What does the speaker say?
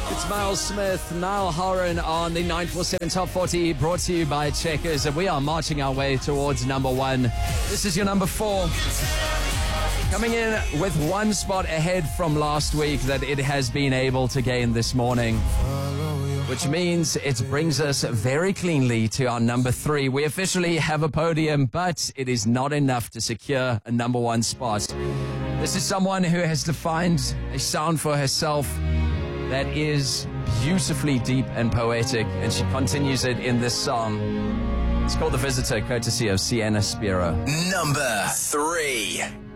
It's Miles Smith, Niall Horan on the 947 Top 40, brought to you by Checkers, and we are marching our way towards number one. This is your number 4. Coming in with one spot ahead from last week that it has been able to gain this morning, which means it brings us very cleanly to our number 3. We officially have a podium, but it is not enough to secure a number 1 spot. This is someone who has defined a sound for herself that is beautifully deep and poetic, and she continues it in this song. It's called The Visitor, courtesy of Sienna Spiro. Number 3.